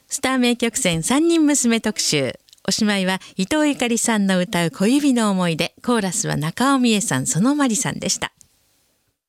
スター名曲選三人娘特集。おしまいは伊藤ゆかりさんの歌う小指の思い出。コーラスは中尾美恵さん、園まりさんでした。